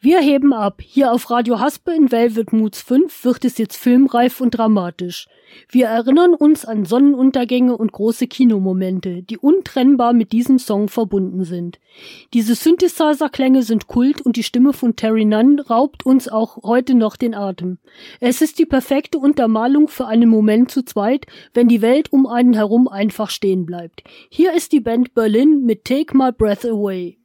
Wir heben ab. Hier auf Radio Haspe in Velvet Moods 5 wird es jetzt filmreif und dramatisch. Wir erinnern uns an Sonnenuntergänge und große Kinomomente, die untrennbar mit diesem Song verbunden sind. Diese Synthesizer-Klänge sind Kult und die Stimme von Terry Nunn raubt uns auch heute noch den Atem. Es ist die perfekte Untermalung für einen Moment zu zweit, wenn die Welt um einen herum einfach stehen bleibt. Hier ist die Band Berlin mit Take My Breath Away.